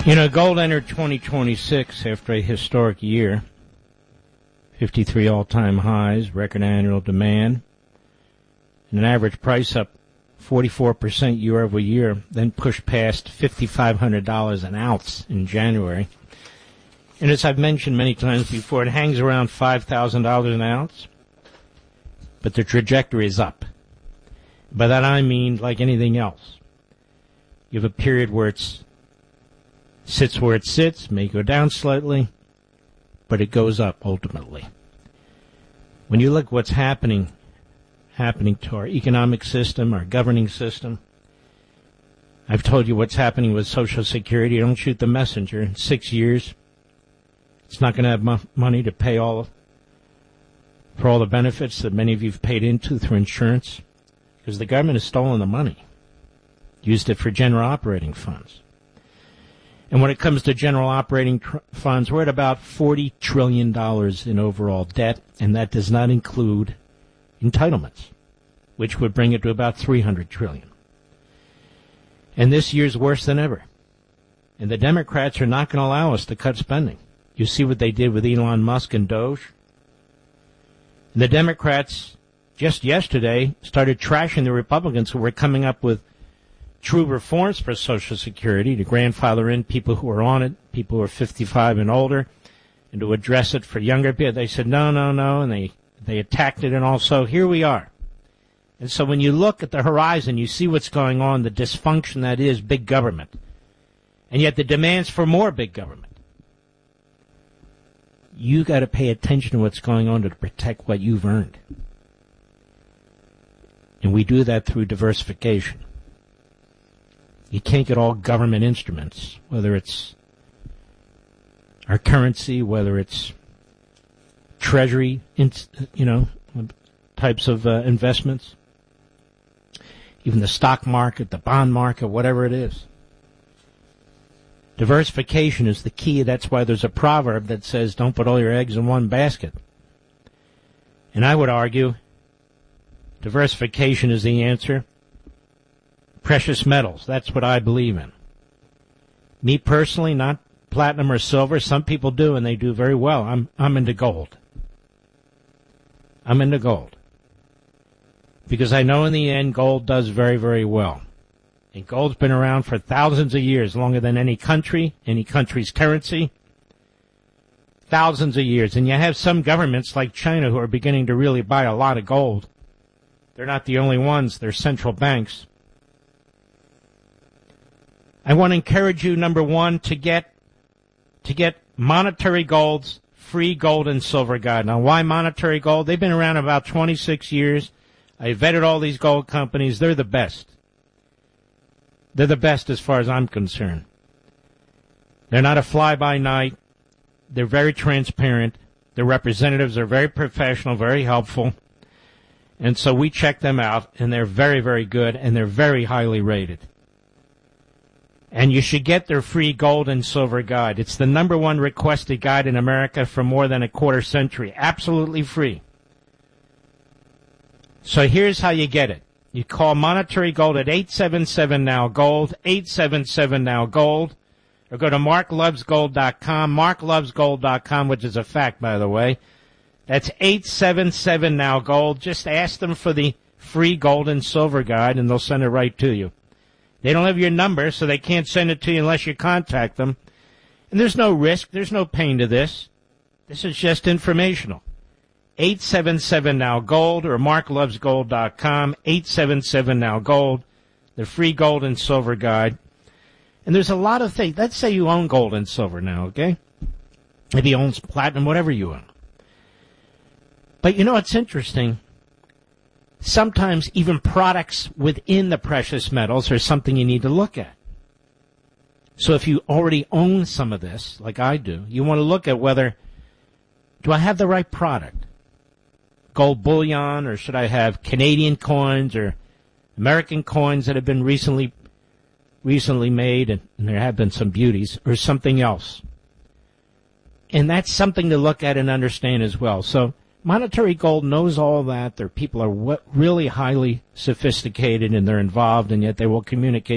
You know, gold entered 2026 after a historic year. 53 all-time highs, record annual demand, and an average price up 44% year over year, then pushed past $5,500 an ounce in January. And as I've mentioned many times before, it hangs around $5,000 an ounce, but the trajectory is up. By that I mean, like anything else, you have a period where it sits where it sits, may go down slightly, but it goes up ultimately. When you look what's happening to our economic system, our governing system, I've told you what's happening with Social Security. Don't shoot the messenger. In 6 years, it's not going to have money to pay for all the benefits that many of you have paid into through insurance, because the government has stolen the money, used it for general operating funds. And when it comes to general operating funds, we're at about $40 trillion in overall debt, and that does not include entitlements, which would bring it to about $300 trillion. And this year's worse than ever. And the Democrats are not going to allow us to cut spending. You see what they did with Elon Musk and Doge. And the Democrats, just yesterday, started trashing the Republicans who were coming up with true reforms for Social Security to grandfather in people who are on it, people who are 55 and older, and to address it for younger people. They said, no, and they attacked it, and also here we are. And so when you look at the horizon, you see what's going on, the dysfunction that is big government, and yet the demands for more big government. You got to pay attention to what's going on to protect what you've earned. And we do that through diversification. You can't get all government instruments, whether it's our currency, whether it's treasury, types of investments, even the stock market, the bond market, whatever it is. Diversification is the key. That's why there's a proverb that says, don't put all your eggs in one basket. And I would argue diversification is the answer. Precious metals, that's what I believe in. Me personally, not platinum or silver. Some people do, and they do very well. I'm into gold. I'm into gold. Because I know in the end, gold does very, very well. And gold's been around for thousands of years, longer than any country's currency. Thousands of years. And you have some governments like China who are beginning to really buy a lot of gold. They're not the only ones. They're central banks. I want to encourage you, number one, to get Monetary Gold's free gold and silver guide. Now, why Monetary Gold? They've been around about 26 years. I vetted all these gold companies. They're the best. They're the best as far as I'm concerned. They're not a fly-by-night. They're very transparent. Their representatives are very professional, very helpful. And so we check them out, and they're very, very good, and they're very highly rated. And you should get their free gold and silver guide. It's the number one requested guide in America for more than a quarter century. Absolutely free. So here's how you get it. You call Monetary Gold at 877-NOW-GOLD, 877-NOW-GOLD, or go to marklovesgold.com, marklovesgold.com, which is a fact, by the way. That's 877-NOW-GOLD. Just ask them for the free gold and silver guide, and they'll send it right to you. They don't have your number, so they can't send it to you unless you contact them. And there's no risk. There's no pain to this. This is just informational. 877-NOW-GOLD or marklovesgold.com, 877-NOW-GOLD, the free gold and silver guide. And there's a lot of things. Let's say you own gold and silver now, okay? Maybe you own platinum, whatever you own. But you know what's interesting? Sometimes even products within the precious metals are something you need to look at. So if you already own some of this, like I do, you want to look at whether, do I have the right product? Gold bullion, or should I have Canadian coins or American coins that have been recently made, and there have been some beauties, or something else? And that's something to look at and understand as well. So Monetary Gold knows all that. Their people are really highly sophisticated, and they're involved, and yet they will communicate